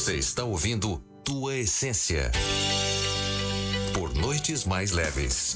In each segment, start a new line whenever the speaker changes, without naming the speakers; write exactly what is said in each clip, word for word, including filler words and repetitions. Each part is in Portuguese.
Você está ouvindo Tua Essência por Noites Mais Leves.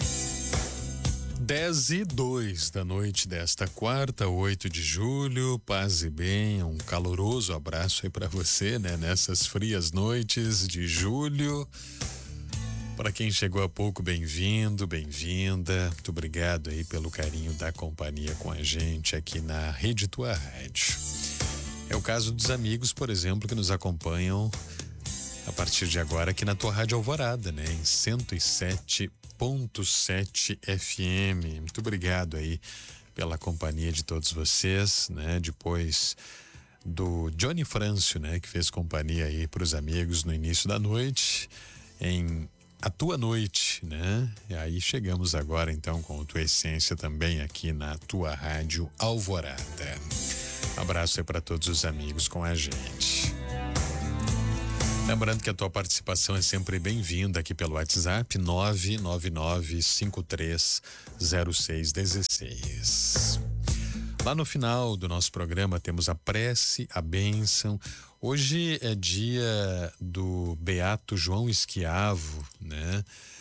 dez e dois da noite desta quarta, oito de julho, paz e bem, um caloroso abraço aí para você, né? Nessas frias noites de julho. Para quem chegou há pouco, bem-vindo, bem-vinda. Muito obrigado aí pelo carinho da companhia com a gente aqui na Rede Tua Rádio. É o caso dos amigos, por exemplo, que nos acompanham a partir de agora aqui na Tua Rádio Alvorada, né? Em cento e sete ponto sete F M. Muito obrigado aí pela companhia de todos vocês, né? Depois do Johnny Frâncio, né? Que fez companhia aí para os amigos no início da noite, em A Tua Noite, né? E aí chegamos agora então com a Tua Essência também aqui na Tua Rádio Alvorada. Um abraço aí para todos os amigos com a gente. Lembrando que a tua participação é sempre bem-vinda aqui pelo WhatsApp nove nove nove cinco três zero seis um seis. Lá no final do nosso programa temos a prece, a bênção. Hoje é dia do Beato João Esquiavo, né?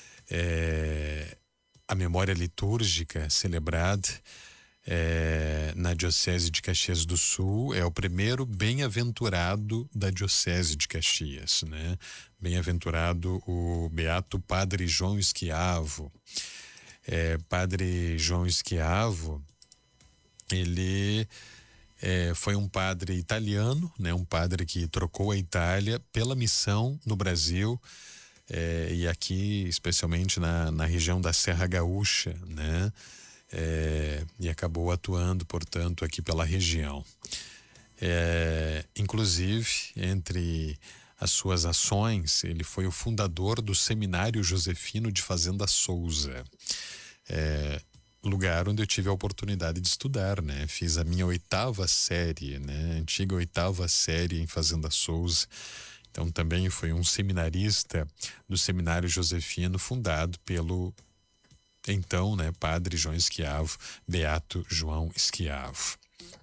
É, a memória litúrgica celebrada é, na Diocese de Caxias do Sul, é o primeiro bem-aventurado da Diocese de Caxias, né? Bem-aventurado o Beato Padre João Esquiavo. É, Padre João Esquiavo, ele é, foi um padre italiano, né? Um padre que trocou a Itália pela missão no Brasil, é, e aqui especialmente na, na região da Serra Gaúcha, né? É, e acabou atuando, portanto, aqui pela região. É, inclusive, entre as suas ações, ele foi o fundador do Seminário Josefino de Fazenda Souza, é, lugar onde eu tive a oportunidade de estudar, né? Fiz a minha oitava série, né? Antiga oitava série em Fazenda Souza. Então também foi um seminarista do Seminário Josefino, fundado pelo então, né, Padre João Esquiavo, Beato João Esquiavo.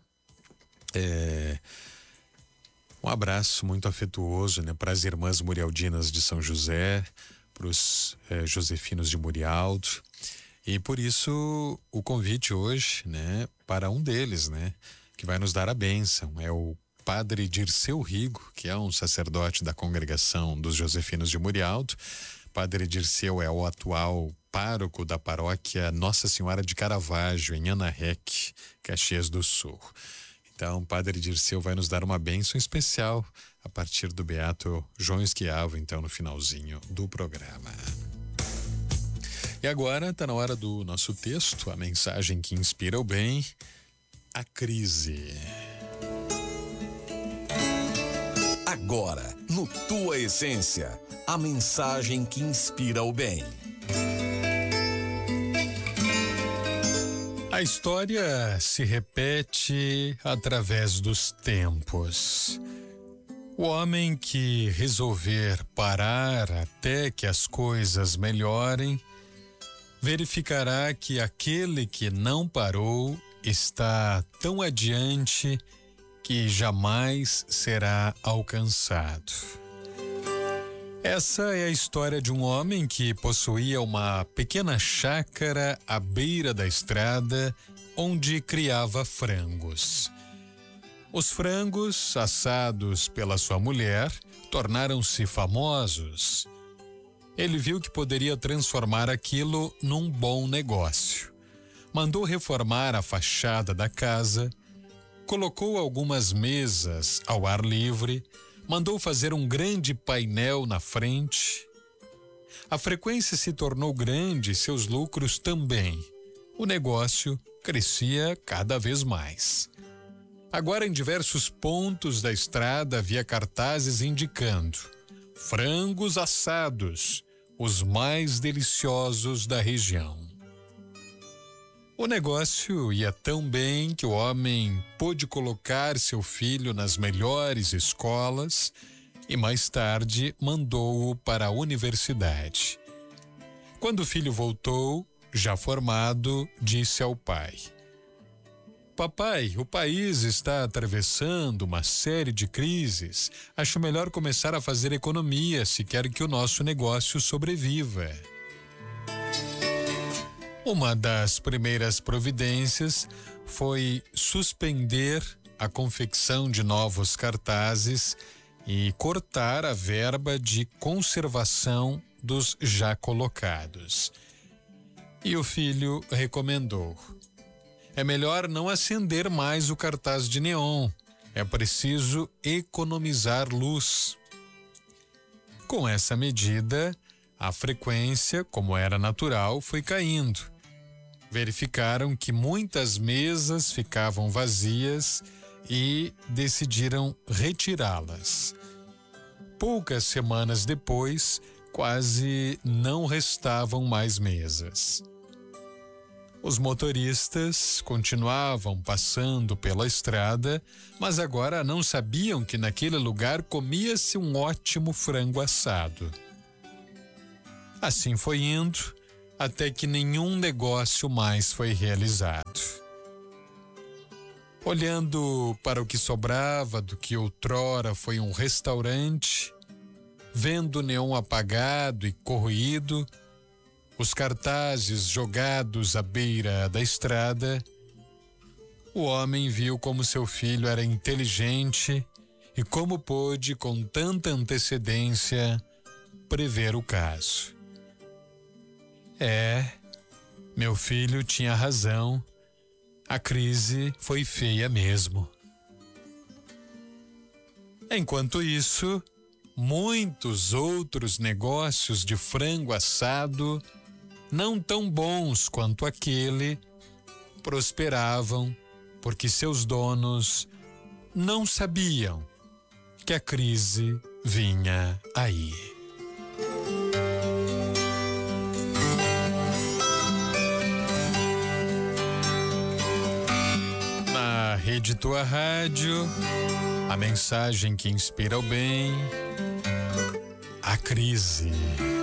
É, um abraço muito afetuoso, né, para as irmãs Murialdinas de São José, para os é, Josefinos de Murialdo, e por isso o convite hoje, né, para um deles, né, que vai nos dar a bênção, é o Padre Dirceu Rigo, que é um sacerdote da congregação dos Josefinos de Murialdo. Padre Dirceu é o atual pároco da paróquia Nossa Senhora de Caravaggio, em Anarrec, Caxias do Sul. Então, Padre Dirceu vai nos dar uma bênção especial a partir do Beato João Esquiavo, então, no finalzinho do programa. E agora está na hora do nosso texto, a mensagem que inspira o bem, a crise.
Agora, no Tua Essência, a mensagem que inspira o bem.
A história se repete através dos tempos. O homem que resolver parar até que as coisas melhorem, verificará que aquele que não parou está tão adiante que jamais será alcançado. Essa é a história de um homem que possuía uma pequena chácara à beira da estrada, onde criava frangos. Os frangos, assados pela sua mulher, tornaram-se famosos. Ele viu que poderia transformar aquilo num bom negócio. Mandou reformar a fachada da casa, colocou algumas mesas ao ar livre, mandou fazer um grande painel na frente. A frequência se tornou grande e seus lucros também. O negócio crescia cada vez mais. Agora, em diversos pontos da estrada havia cartazes indicando: frangos assados, os mais deliciosos da região. O negócio ia tão bem que o homem pôde colocar seu filho nas melhores escolas e mais tarde mandou-o para a universidade. Quando o filho voltou, já formado, disse ao pai: Papai, o país está atravessando uma série de crises. Acho melhor começar a fazer economia se quer que o nosso negócio sobreviva. Uma das primeiras providências foi suspender a confecção de novos cartazes e cortar a verba de conservação dos já colocados. E o filho recomendou: é melhor não acender mais o cartaz de neon. É preciso economizar luz. Com essa medida, a frequência, como era natural, foi caindo. Verificaram que muitas mesas ficavam vazias e decidiram retirá-las. Poucas semanas depois, quase não restavam mais mesas. Os motoristas continuavam passando pela estrada, mas agora não sabiam que naquele lugar comia-se um ótimo frango assado. Assim foi indo, até que nenhum negócio mais foi realizado. Olhando para o que sobrava do que outrora foi um restaurante, vendo o neon apagado e corroído, os cartazes jogados à beira da estrada, o homem viu como seu filho era inteligente e como pôde, com tanta antecedência, prever o caso. É, meu filho tinha razão, a crise foi feia mesmo. Enquanto isso, muitos outros negócios de frango assado, não tão bons quanto aquele, prosperavam porque seus donos não sabiam que a crise vinha aí. Na Rede Tua Rádio, a mensagem que inspira o bem, a crise.